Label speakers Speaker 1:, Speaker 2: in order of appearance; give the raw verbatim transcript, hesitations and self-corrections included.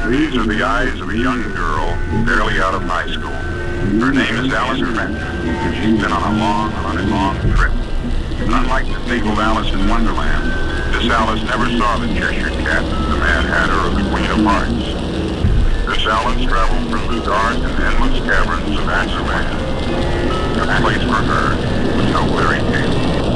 Speaker 1: These are the eyes of a young girl barely out of high school. Her name is Alice Trent. She's been on a long, on a long trip. But unlike the fabled Alice in Wonderland, this Alice never saw the Cheshire Cat, the Mad Hatter, or the Queen of Hearts. This Alice traveled through the dark and endless caverns of Azkaban. A place for her was no fairy tale.